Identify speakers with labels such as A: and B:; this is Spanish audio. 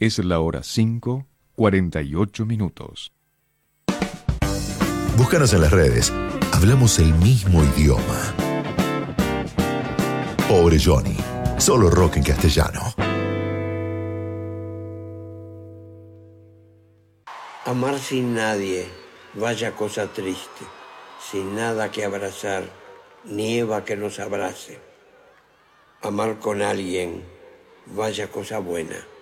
A: Es la hora 5:48.
B: Búscanos en las redes. Hablamos el mismo idioma. Pobre Johnny. Solo rock en castellano.
C: Amar sin nadie, vaya cosa triste. Sin nada que abrazar, nieva que nos abrace. Amar con alguien, vaya cosa buena.